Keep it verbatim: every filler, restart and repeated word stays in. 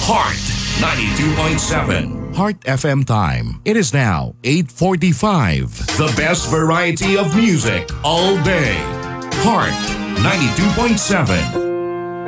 Heart ninety-two point seven. Heart F M time. It is now eight forty-five. The best variety of music all day. Heart ninety-two point seven.